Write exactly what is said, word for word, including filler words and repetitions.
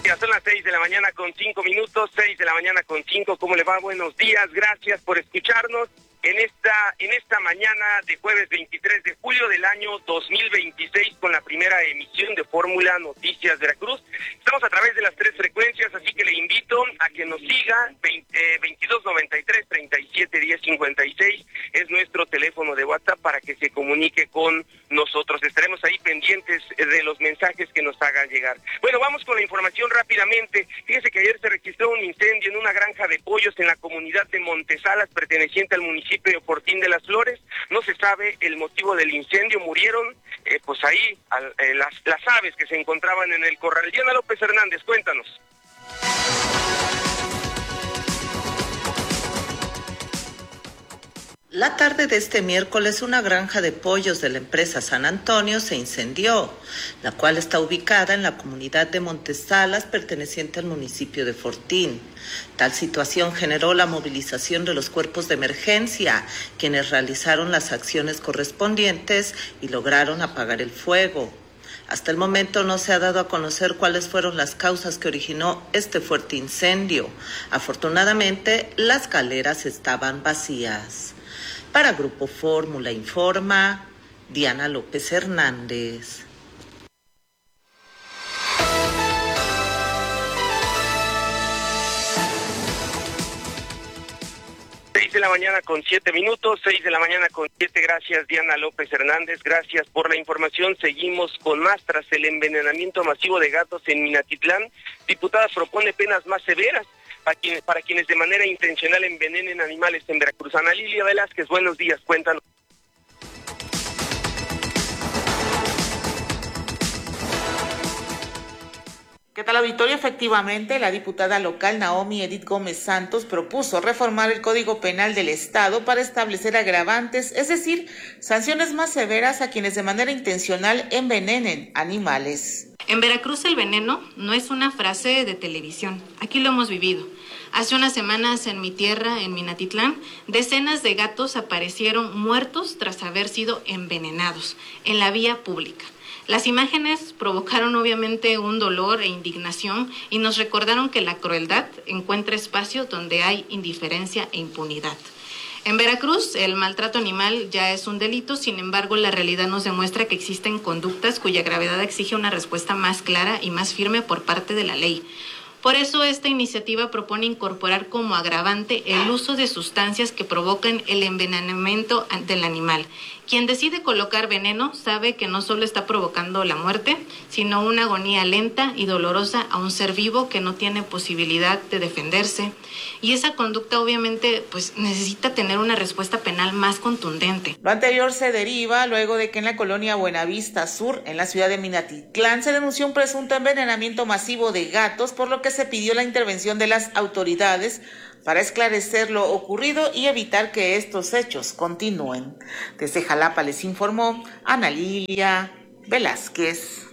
días, son las seis de la mañana con cinco minutos, seis de la mañana con cinco, ¿cómo le va? Buenos días, gracias por escucharnos en esta en esta mañana de jueves veintitrés de julio del año dos mil veintiséis con la primera emisión de Fórmula Noticias Veracruz. Estamos a través de las tres frecuencias, así que le invito a que nos siga. Veintidós noventa y tres, treinta y siete, diez, cincuenta y seis es nuestro teléfono de WhatsApp para que se comunique con nosotros. Estaremos ahí pendientes de los mensajes que nos hagan llegar. Bueno, vamos con la información rápidamente. Fíjese que ayer se registró un incendio en una granja de pollos en la comunidad de Montesalas, perteneciente al municipio de Fortín de las Flores. No se sabe el motivo del incendio. Murieron eh, pues ahí al, eh, las, las aves que se encontraban en el corral. Diana López Hernández, cuéntanos. La tarde de este miércoles, una granja de pollos de la empresa San Antonio se incendió, la cual está ubicada en la comunidad de Montesalas, perteneciente al municipio de Fortín. Tal situación generó la movilización de los cuerpos de emergencia, quienes realizaron las acciones correspondientes y lograron apagar el fuego. Hasta el momento no se ha dado a conocer cuáles fueron las causas que originó este fuerte incendio. Afortunadamente, las caleras estaban vacías. Para Grupo Fórmula informa Diana López Hernández. Seis de la mañana con siete minutos, seis de la mañana con siete, gracias Diana López Hernández, gracias por la información. Seguimos con más. Tras el envenenamiento masivo de gatos en Minatitlán, diputada propone penas más severas para quienes, para quienes de manera intencional envenenen animales en Veracruz. Ana Lilia Velázquez, buenos días, cuéntanos. ¿Qué tal, auditorio? Efectivamente, la diputada local Naomi Edith Gómez Santos propuso reformar el Código Penal del Estado para establecer agravantes, es decir, sanciones más severas a quienes de manera intencional envenenen animales. En Veracruz el veneno no es una frase de televisión, aquí lo hemos vivido. Hace unas semanas en mi tierra, en Minatitlán, decenas de gatos aparecieron muertos tras haber sido envenenados en la vía pública. Las imágenes provocaron obviamente un dolor e indignación y nos recordaron que la crueldad encuentra espacio donde hay indiferencia e impunidad. En Veracruz, el maltrato animal ya es un delito, sin embargo, la realidad nos demuestra que existen conductas cuya gravedad exige una respuesta más clara y más firme por parte de la ley. Por eso esta iniciativa propone incorporar como agravante el uso de sustancias que provocan el envenenamiento del animal. Quien decide colocar veneno sabe que no solo está provocando la muerte, sino una agonía lenta y dolorosa a un ser vivo que no tiene posibilidad de defenderse. Y esa conducta obviamente pues necesita tener una respuesta penal más contundente. Lo anterior se deriva luego de que en la colonia Buenavista Sur, en la ciudad de Minatitlán, se denunció un presunto envenenamiento masivo de gatos, por lo que se pidió la intervención de las autoridades para esclarecer lo ocurrido y evitar que estos hechos continúen. Desde Jalapa les informó Ana Lilia Velázquez.